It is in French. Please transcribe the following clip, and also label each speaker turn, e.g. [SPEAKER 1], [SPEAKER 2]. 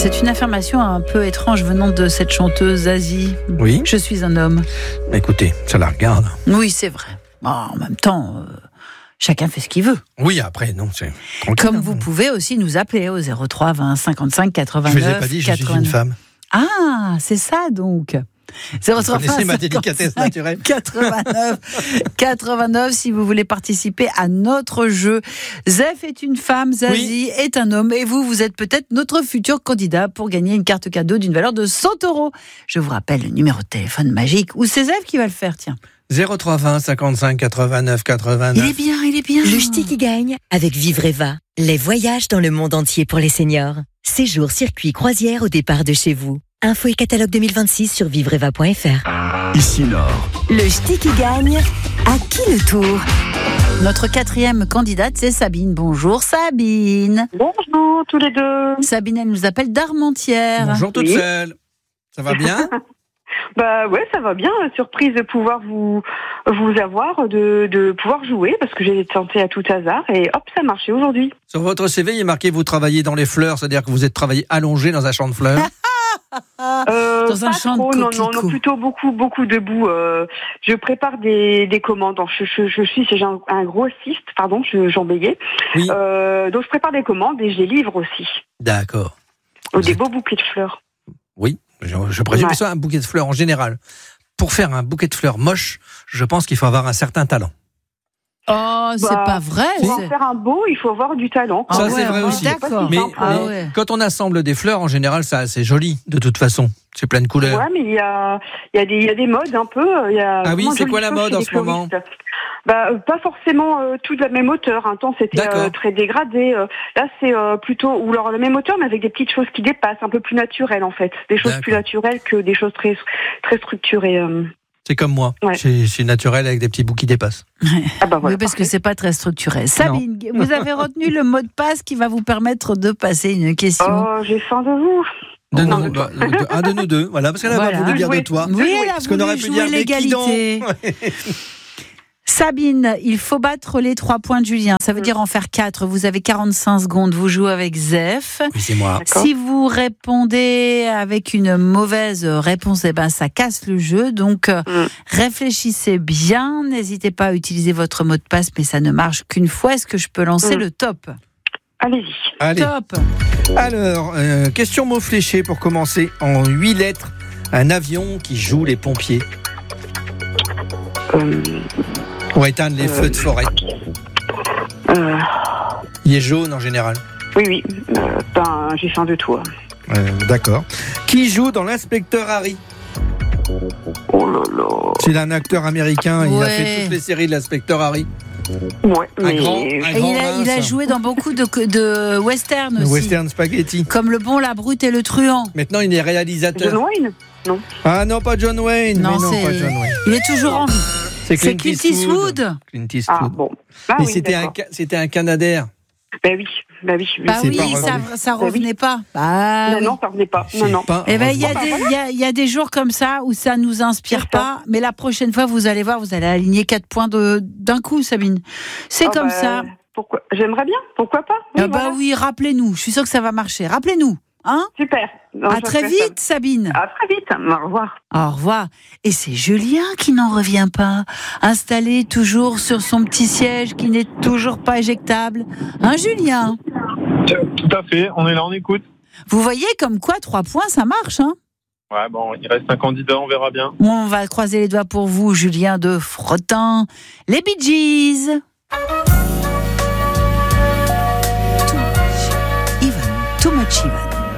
[SPEAKER 1] C'est une affirmation un peu étrange venant de cette chanteuse Zazie.
[SPEAKER 2] Oui.
[SPEAKER 1] Je suis un homme.
[SPEAKER 2] Écoutez, ça la regarde.
[SPEAKER 1] Oui, c'est vrai. Bon, en même temps, chacun fait ce qu'il veut.
[SPEAKER 2] Oui, après, non, c'est tranquille.
[SPEAKER 1] Comme vous pouvez aussi nous appeler au 03 20 55 89.
[SPEAKER 2] Je ne vous ai pas dit, je suis une femme.
[SPEAKER 1] Ah, c'est ça donc. 03
[SPEAKER 2] Vous connaissez ma délicatesse naturelle.
[SPEAKER 1] 89 si vous voulez participer à notre jeu. Zef est une femme, Zazie est un homme et vous êtes peut-être notre futur candidat pour gagner une carte cadeau d'une valeur de 100 €. Je vous rappelle le numéro de téléphone magique ou c'est Zef qui va le faire, tiens.
[SPEAKER 2] 03 20 55 89 89.
[SPEAKER 1] Il est bien.
[SPEAKER 3] Le ch'ti qui gagne avec Vivreva. Les voyages dans le monde entier pour les seniors. Séjour, circuit, croisière au départ de chez vous. Info et catalogue 2026 sur vivreva.fr.
[SPEAKER 4] Ici Nord.
[SPEAKER 3] Le ch'ti qui gagne, à qui le tour?
[SPEAKER 1] Notre quatrième candidate, c'est Sabine. Bonjour Sabine.
[SPEAKER 5] Bonjour tous les deux.
[SPEAKER 1] Sabine, elle nous appelle d'Armentières.
[SPEAKER 2] Bonjour toute
[SPEAKER 5] Oui.
[SPEAKER 2] seule. Ça va bien?
[SPEAKER 5] Bah ouais, ça va bien. Surprise de pouvoir vous avoir, de pouvoir jouer parce que j'ai tenté à tout hasard et hop, ça a marché aujourd'hui.
[SPEAKER 2] Sur votre CV, il est marqué vous travaillez dans les fleurs, c'est-à-dire que vous êtes travaillé allongé dans un champ de fleurs.
[SPEAKER 1] Dans un
[SPEAKER 5] pas
[SPEAKER 1] champ de
[SPEAKER 5] trop, non,
[SPEAKER 1] coquelicots.
[SPEAKER 5] plutôt beaucoup debout. Je prépare des commandes. J'ai un grossiste, j'en bégayais.
[SPEAKER 2] Oui.
[SPEAKER 5] Donc je prépare des commandes et je les livre aussi.
[SPEAKER 2] D'accord.
[SPEAKER 5] Des beaux bouquets de fleurs.
[SPEAKER 2] Oui, je présume que c'est un bouquet de fleurs en général. Pour faire un bouquet de fleurs moche, je pense qu'il faut avoir un certain talent.
[SPEAKER 1] Oh, c'est pas vrai.
[SPEAKER 5] Pour en faire un beau, il faut avoir du talent.
[SPEAKER 2] Ça, c'est vrai aussi.
[SPEAKER 1] D'accord.
[SPEAKER 2] Mais,
[SPEAKER 1] ouais.
[SPEAKER 2] quand on assemble des fleurs, en général, ça c'est joli, de toute façon. C'est plein de couleurs.
[SPEAKER 5] Ouais, mais il y a des modes un peu.
[SPEAKER 2] Ah oui, c'est quoi la mode en ce moment?
[SPEAKER 5] Pas forcément tout de la même hauteur. Un temps, c'était très dégradé. Là, c'est plutôt ou alors la même hauteur, mais avec des petites choses qui dépassent, un peu plus naturelles en fait. Des choses plus naturelles que des choses très très structurées.
[SPEAKER 2] C'est comme moi.
[SPEAKER 5] Ouais.
[SPEAKER 2] Je suis naturel avec des petits bouts qui dépassent.
[SPEAKER 5] Ah bah voilà,
[SPEAKER 1] oui, parce que c'est pas très structuré. Sabine, vous avez retenu le mot de passe qui va vous permettre de passer une question.
[SPEAKER 5] Oh, j'ai faim de vous.
[SPEAKER 2] Un de nous deux, voilà, parce qu'elle a voulu dire de toi.
[SPEAKER 1] Oui, elle a
[SPEAKER 2] parce qu'on aurait pu dire
[SPEAKER 1] l'égalité. Sabine, il faut battre les 3 points de Julien. Ça veut dire en faire 4. Vous avez 45 secondes. Vous jouez avec Zef.
[SPEAKER 2] Oui, c'est moi.
[SPEAKER 1] Si vous répondez avec une mauvaise réponse, ça casse le jeu. Donc, réfléchissez bien. N'hésitez pas à utiliser votre mot de passe, mais ça ne marche qu'une fois. Est-ce que je peux lancer le top?
[SPEAKER 5] Allez-y.
[SPEAKER 2] Allez.
[SPEAKER 1] Top.
[SPEAKER 2] Alors, question mot fléché pour commencer. En 8 lettres, un avion qui joue les pompiers. Pour éteindre les feux de forêt. Il est jaune en général.
[SPEAKER 5] Oui. J'ai faim de tout.
[SPEAKER 2] D'accord. Qui joue dans l'Inspecteur Harry?
[SPEAKER 5] Oh là là.
[SPEAKER 2] C'est un acteur américain. Il a fait toutes les séries de l'Inspecteur Harry.
[SPEAKER 5] Ouais, mais
[SPEAKER 1] Il a joué dans beaucoup de westerns aussi.
[SPEAKER 2] Western spaghetti.
[SPEAKER 1] Comme Le Bon, la Brute et le Truand.
[SPEAKER 2] Maintenant, il est réalisateur.
[SPEAKER 5] John Wayne? Non.
[SPEAKER 2] Ah non, pas John Wayne.
[SPEAKER 1] Non,
[SPEAKER 2] mais non, pas John Wayne.
[SPEAKER 1] Il est toujours en vie.
[SPEAKER 2] C'est
[SPEAKER 1] Clint Eastwood.
[SPEAKER 2] Clint Eastwood.
[SPEAKER 5] Ah bon. Ah,
[SPEAKER 2] Mais
[SPEAKER 5] oui,
[SPEAKER 2] c'était un Canadair.
[SPEAKER 5] Oui.
[SPEAKER 1] Bah
[SPEAKER 2] c'est
[SPEAKER 1] oui,
[SPEAKER 2] pas
[SPEAKER 1] ça revenait pas.
[SPEAKER 5] Non, ça revenait pas. Non.
[SPEAKER 1] Eh ben, il y a des jours comme ça où ça nous inspire pas, mais la prochaine fois, vous allez voir, vous allez aligner 4 points d'un coup, Sabine. C'est comme ça.
[SPEAKER 5] Pourquoi? J'aimerais bien, pourquoi pas?
[SPEAKER 1] Oui, rappelez-nous, je suis sûre que ça va marcher. Rappelez-nous, hein?
[SPEAKER 5] Super.
[SPEAKER 1] À très vite, Sabine.
[SPEAKER 5] À très vite, au revoir.
[SPEAKER 1] Au revoir. Et c'est Julien qui n'en revient pas, installé toujours sur son petit siège qui n'est toujours pas éjectable. Hein, Julien?
[SPEAKER 6] Tout à fait, on est là, on écoute.
[SPEAKER 1] Vous voyez comme quoi 3 points, ça marche, hein?
[SPEAKER 6] Ouais, bon, il reste un candidat, on verra bien.
[SPEAKER 1] On va croiser les doigts pour vous, Julien de Frotin. Les Bee Gees.